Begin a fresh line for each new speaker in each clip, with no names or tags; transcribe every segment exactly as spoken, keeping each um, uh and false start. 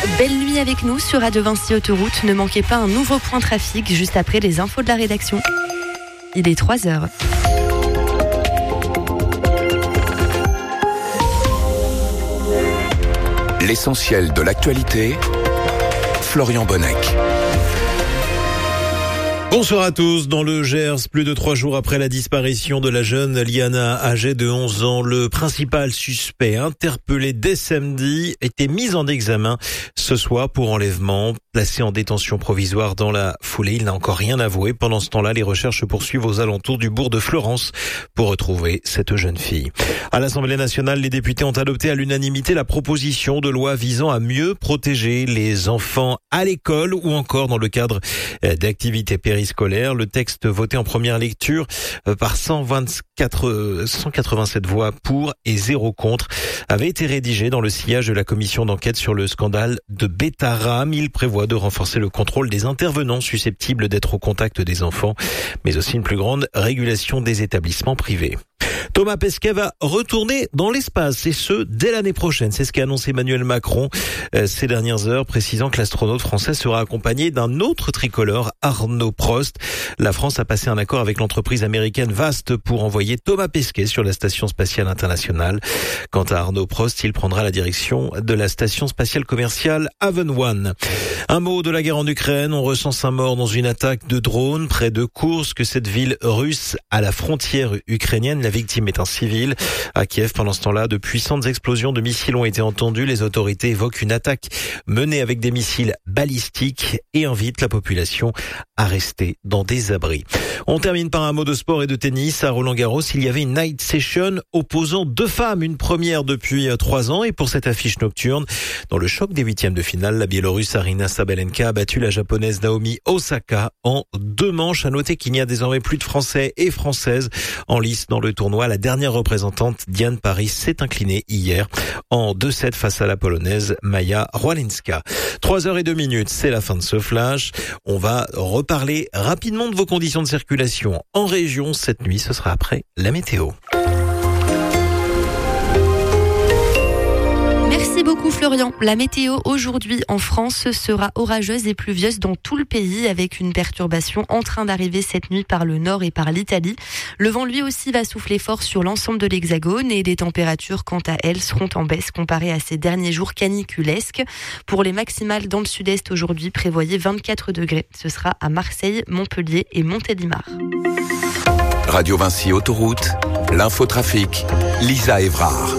Belle nuit avec nous sur Radio Vinci Autoroute. Ne manquez pas un nouveau point trafic juste après les infos de la rédaction. Il est trois heures.
L'essentiel de l'actualité, Florian Bonnec.
Bonsoir à tous. Dans le Gers, plus de trois jours après la disparition de la jeune Liana, âgée de onze ans, le principal suspect interpellé dès samedi était mis en examen ce soir pour enlèvement. Placé en détention provisoire dans la foulée, il n'a encore rien avoué. Pendant ce temps-là, les recherches se poursuivent aux alentours du bourg de Florence pour retrouver cette jeune fille. À l'Assemblée nationale, les députés ont adopté à l'unanimité la proposition de loi visant à mieux protéger les enfants à l'école ou encore dans le cadre d'activités périscolaires. Le texte voté en première lecture par cent vingt-quatre, cent quatre-vingt-sept voix pour et zéro contre avait été rédigé dans le sillage de la commission d'enquête sur le scandale de Betaram. Il prévoit de renforcer le contrôle des intervenants susceptibles d'être au contact des enfants, mais aussi une plus grande régulation des établissements privés. Thomas Pesquet va retourner dans l'espace, et ce, dès l'année prochaine. C'est ce qu'a annoncé Emmanuel Macron euh, ces dernières heures, précisant que l'astronaute français sera accompagné d'un autre tricolore, Arnaud Prost. La France a passé un accord avec l'entreprise américaine Vast pour envoyer Thomas Pesquet sur la Station spatiale internationale. Quant à Arnaud Prost, il prendra la direction de la Station spatiale commerciale Haven One. Un mot de la guerre en Ukraine. On recense un mort dans une attaque de drone près de Koursk, cette ville russe à la frontière ukrainienne. La victime est un civil. À Kiev, pendant ce temps-là, de puissantes explosions de missiles ont été entendues. Les autorités évoquent une attaque menée avec des missiles balistiques et invitent la population à rester dans des abris. On termine par un mot de sport et de tennis. À Roland-Garros, il y avait une night session opposant deux femmes, une première depuis trois ans. Et pour cette affiche nocturne, dans le choc des huitièmes de finale, la Biélorusse Aryna Sabalenka a battu la Japonaise Naomi Osaka en deux manches. À noter qu'il n'y a désormais plus de Français et Françaises en lice dans le tournoi. La dernière représentante, Diane Paris, s'est inclinée hier en deux sept face à la Polonaise Maja Rołańska. Trois heures et deux minutes, c'est la fin de ce flash. On va reparler rapidement de vos conditions de circulation en région cette nuit. Ce sera après la météo.
Merci beaucoup Florian. La météo aujourd'hui en France sera orageuse et pluvieuse dans tout le pays, avec une perturbation en train d'arriver cette nuit par le nord et par l'Italie. Le vent lui aussi va souffler fort sur l'ensemble de l'Hexagone et les températures quant à elles seront en baisse comparées à ces derniers jours caniculesques. Pour les maximales dans le sud-est aujourd'hui, prévoyez vingt-quatre degrés. Ce sera à Marseille, Montpellier et Montélimar.
Radio Vinci Autoroute, l'infotrafic, Lisa Evrard.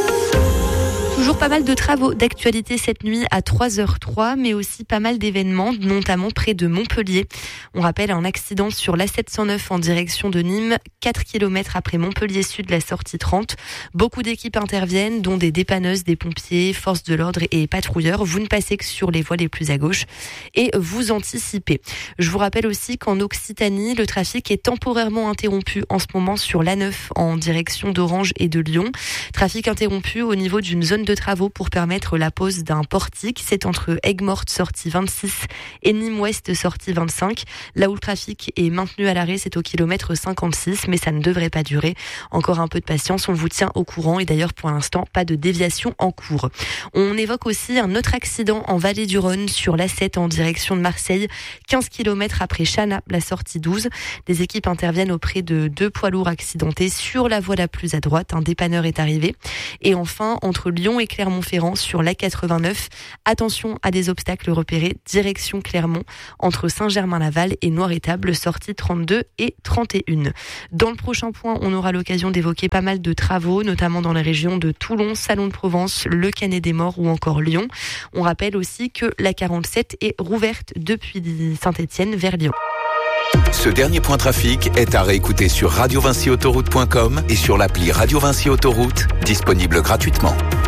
Toujours pas mal de travaux d'actualité cette nuit à trois heures trois, mais aussi pas mal d'événements, notamment près de Montpellier. On rappelle un accident sur l'A sept cent neuf en direction de Nîmes, quatre kilomètres après Montpellier Sud, la sortie trente. Beaucoup d'équipes interviennent, dont des dépanneuses, des pompiers, forces de l'ordre et patrouilleurs. Vous ne passez que sur les voies les plus à gauche et vous anticipez. Je vous rappelle aussi qu'en Occitanie, le trafic est temporairement interrompu en ce moment sur l'A neuf en direction d'Orange et de Lyon. Trafic interrompu au niveau d'une zone de travaux pour permettre la pose d'un portique. C'est entre Aigues-Mortes, sortie vingt-six, et Nîmes-Ouest, sortie vingt-cinq. Là où le trafic est maintenu à l'arrêt, c'est au kilomètre cinquante-six, mais ça ne devrait pas durer. Encore un peu de patience, on vous tient au courant. Et d'ailleurs, pour l'instant, pas de déviation en cours. On évoque aussi un autre accident en Vallée du Rhône sur l'A sept en direction de Marseille, quinze kilomètres après Chana, la sortie douze. Des équipes interviennent auprès de deux poids lourds accidentés sur la voie la plus à droite. Un dépanneur est arrivé. Et enfin, entre Lyon et Clermont-Ferrand sur l'A quatre-vingt-neuf. Attention à des obstacles repérés, direction Clermont, entre Saint-Germain-Laval et Noir-Étable, sortie trente-deux et trente et un. Dans le prochain point, on aura l'occasion d'évoquer pas mal de travaux, notamment dans les régions de Toulon, Salon de Provence, Le Canet des Morts ou encore Lyon. On rappelle aussi que la quarante-sept est rouverte depuis Saint-Étienne vers Lyon.
Ce dernier point trafic est à réécouter sur radio vinci autoroute point com et sur l'appli Radio Vinci Autoroute, disponible gratuitement.